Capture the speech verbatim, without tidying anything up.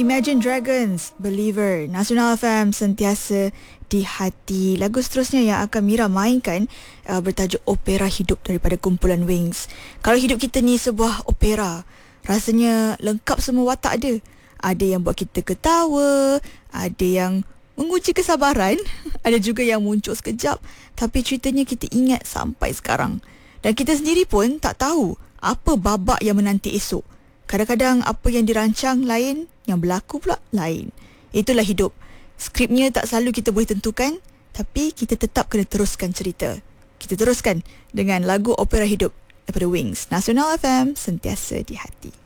Imagine Dragons, Believer, Nasional F M, sentiasa di hati. Lagu seterusnya yang akan Mira mainkan uh, bertajuk Opera Hidup daripada kumpulan Wings. Kalau hidup kita ni sebuah opera, rasanya lengkap semua watak dia. Ada yang buat kita ketawa, ada yang menguji kesabaran, ada juga yang muncul sekejap, tapi ceritanya kita ingat sampai sekarang. Dan kita sendiri pun tak tahu apa babak yang menanti esok. Kadang-kadang apa yang dirancang lain, yang berlaku pula lain. Itulah hidup. Skripnya tak selalu kita boleh tentukan, tapi kita tetap kena teruskan cerita. Kita teruskan dengan lagu Opera Hidup daripada Wings. Nasional F M, sentiasa di hati.